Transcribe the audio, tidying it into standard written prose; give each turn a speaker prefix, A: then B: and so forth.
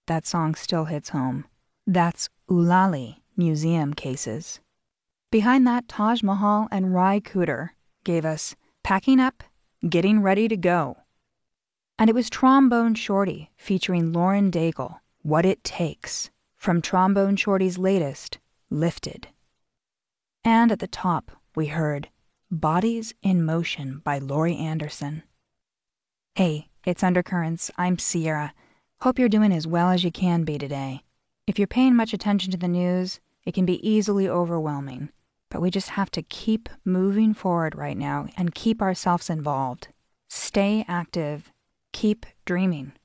A: that song still hits home. That's Ulali Museum Cases. Behind that, Taj Mahal and Ry Cooder gave us Packing Up, Getting Ready to Go. And it was Trombone Shorty featuring Lauren Daigle, What It Takes, from Trombone Shorty's latest, Lifted. And at the top, we heard Bodies in Motion by Laurie Anderson. Hey, it's Undercurrents. I'm Sierra. Hope you're doing as well as you can be today. If you're paying much attention to the news, it can be easily overwhelming, but we just have to keep moving forward right now and keep ourselves involved. Stay active. Keep dreaming.